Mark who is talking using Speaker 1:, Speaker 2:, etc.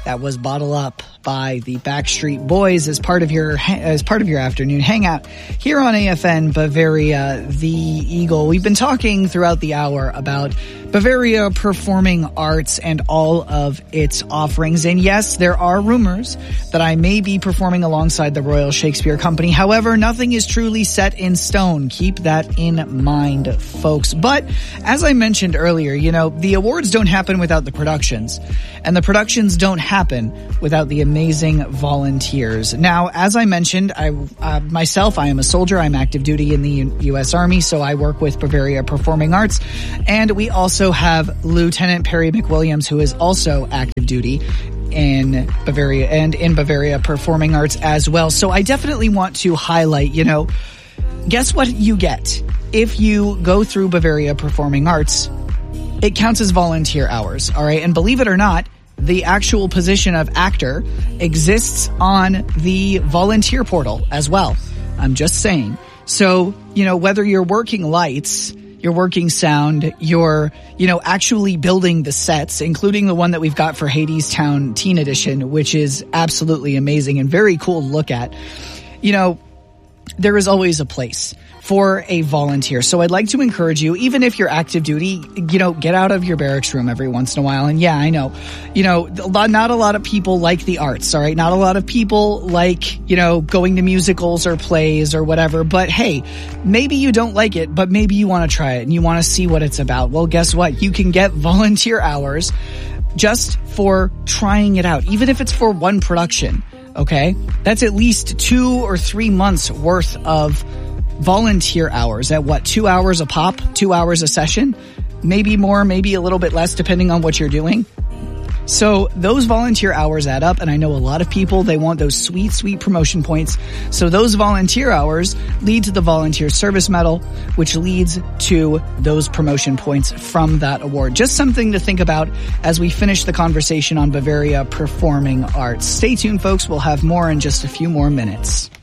Speaker 1: That was Bottle Up by the Backstreet Boys as part of your afternoon hangout here on AFN Bavaria, the Eagle. We've been talking throughout the hour about Bavaria Performing Arts and all of its offerings. And yes, there are rumors that I may be performing alongside the Royal Shakespeare Company. However, nothing is truly set in stone. Keep that in mind, folks. But as I mentioned earlier, the awards don't happen without the productions, and the productions don't happen without the amazing volunteers. Now, as I mentioned, I am a soldier. I'm active duty in the U.S. Army, so I work with Bavaria Performing Arts, and we also have Lieutenant Perry McWilliams, who is also active duty in Bavaria and in Bavaria Performing Arts as well. So I definitely want to highlight, guess what you get if you go through Bavaria Performing Arts? It counts as volunteer hours, all right? And believe it or not, the actual position of actor exists on the volunteer portal as well. I'm just saying. So, whether you're working lights, you're working sound, you're, actually building the sets, including the one that we've got for Hadestown Teen Edition, which is absolutely amazing and very cool to look at. There is always a place for a volunteer. So I'd like to encourage you, even if you're active duty, get out of your barracks room every once in a while. And yeah, I know, not a lot of people like the arts, all right? Not a lot of people like, going to musicals or plays or whatever. But hey, maybe you don't like it, but maybe you want to try it and you want to see what it's about. Well, guess what? You can get volunteer hours just for trying it out, even if it's for one production. Okay? That's at least 2 or 3 months worth of volunteer hours at 2 hours a pop, 2 hours a session, maybe more, maybe a little bit less, depending on what you're doing. So those volunteer hours add up, and I know a lot of people, they want those sweet, sweet promotion points. So those volunteer hours lead to the Volunteer Service Medal, which leads to those promotion points from that award. Just something to think about as we finish the conversation on Bavaria Performing Arts. Stay tuned, folks. We'll have more in just a few more minutes.